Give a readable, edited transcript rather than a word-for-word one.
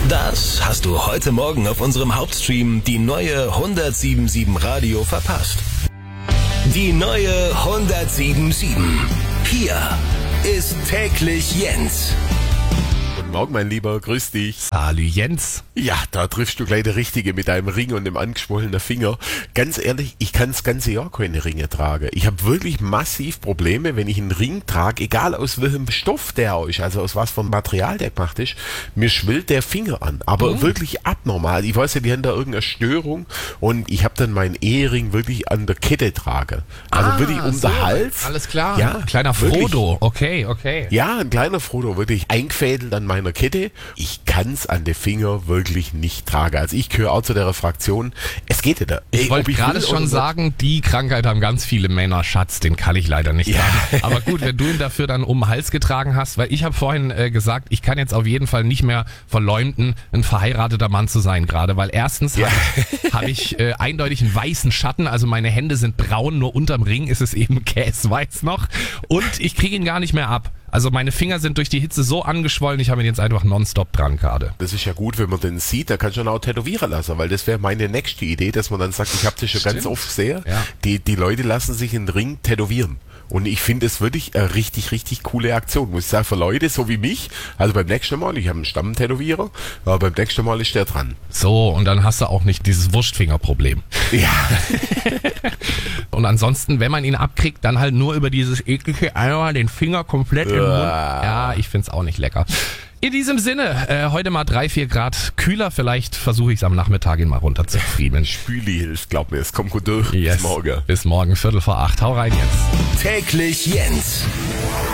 Das hast du heute Morgen auf unserem Hauptstream die neue 107.7 Radio verpasst. Die neue 107.7. Hier ist täglich Jens. Guten Morgen, mein Lieber, grüß dich. Hallo Jens. Ja, da triffst du gleich der Richtige mit deinem Ring und dem angeschwollenen Finger. Ganz ehrlich, ich kann das ganze Jahr keine Ringe tragen. Ich habe wirklich massiv Probleme, wenn ich einen Ring trage, egal aus welchem Stoff der ist, also aus was für einem Material der gemacht ist, mir schwillt der Finger an, aber wirklich abnormal. Ich weiß ja, die haben da irgendeine Störung und ich habe dann meinen Ehering wirklich an der Kette trage. Also wirklich um den Hals. Alles klar. Ja, kleiner wirklich. Frodo. Okay. Ja, ein kleiner Frodo, wirklich eingefädelt an meiner Kette. Ich kann's an den Finger wirklich nicht tragen. Also ich gehöre auch zu der Fraktion, es geht ja da. Ich wollte gerade schon sagen, die Krankheit haben ganz viele Männer, Schatz, den kann ich leider nicht tragen. Aber gut, wenn du ihn dafür dann um den Hals getragen hast, weil ich habe vorhin gesagt, ich kann jetzt auf jeden Fall nicht mehr verleumden, ein verheirateter Mann zu sein gerade, weil erstens habe ich eindeutig einen weißen Schatten, also meine Hände sind braun, nur unterm Ring ist es eben käseweiß noch und ich kriege ihn gar nicht mehr ab. Also meine Finger sind durch die Hitze so angeschwollen, ich habe ihn jetzt einfach nonstop dran gerade. Das ist ja gut, wenn man den sieht, da kannst du ihn auch tätowieren lassen, weil das wäre meine nächste Idee, dass man dann sagt, ich habe das schon ganz oft gesehen, die Leute lassen sich einen Ring tätowieren. Und ich finde es wirklich eine richtig, richtig coole Aktion. Muss ich sagen, für Leute so wie mich, also beim nächsten Mal, ich habe einen Stammtätowierer, aber beim nächsten Mal ist der dran. So, und dann hast du auch nicht dieses Wurstfingerproblem. Ja. Und ansonsten, wenn man ihn abkriegt, dann halt nur über dieses eklige einmal den Finger komplett im Mund. Ja, ich find's auch nicht lecker. In diesem Sinne, heute mal 3-4 Grad kühler, vielleicht versuche ich es am Nachmittag ihn mal runterzufriemeln. Spüli hilft, glaub mir, es kommt gut durch. Yes. Bis morgen. Bis morgen, 7:45. Hau rein jetzt. Täglich Jens.